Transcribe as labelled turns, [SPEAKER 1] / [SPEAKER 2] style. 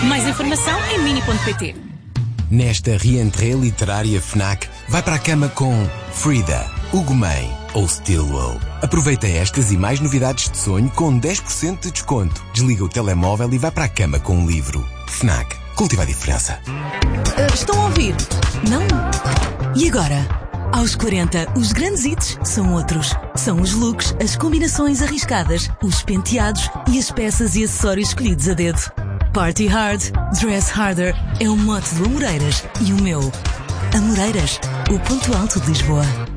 [SPEAKER 1] Mais informação em mini.pt.
[SPEAKER 2] Nesta reentrée literária FNAC, vai para a cama com Frida, Hugo Mãe ou Stilwell. Aproveita estas e mais novidades de sonho com 10% de desconto. Desliga o telemóvel e vai para a cama com um livro. FNAC. Cultiva a diferença.
[SPEAKER 3] Estão a ouvir? Não? E agora? Aos 40, os grandes hits são outros. São os looks, as combinações arriscadas, os penteados e as peças e acessórios escolhidos a dedo. Party hard, dress harder é o mote do Amoreiras e o meu. Amoreiras, o ponto alto de Lisboa.